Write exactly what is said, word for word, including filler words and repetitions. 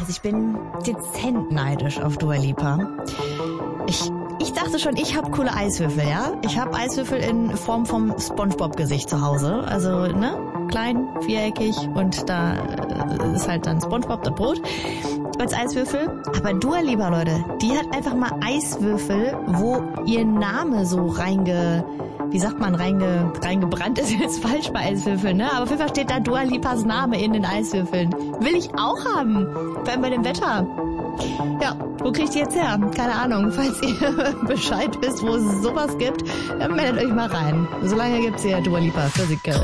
Also ich bin dezent neidisch auf Dua Lipa. Ich, ich dachte schon, ich habe coole Eiswürfel, ja? Ich habe Eiswürfel in Form vom SpongeBob-Gesicht zu Hause. Also, ne? Klein, viereckig und da ist halt dann SpongeBob, das Brot als Eiswürfel. Aber Dua Lipa, Leute, die hat einfach mal Eiswürfel, wo ihr Name so reinge... wie sagt man, reinge, reingebrannt ist jetzt falsch bei Eiswürfeln, ne? Aber auf jeden Fall steht da Dua Lipas Name in den Eiswürfeln. Will ich auch haben. Vor allem bei dem Wetter. Ja, wo kriegt ihr jetzt her? Keine Ahnung. Falls ihr Bescheid wisst, wo es sowas gibt, dann meldet euch mal rein. Solange gibt's hier Dua Lipa Physical.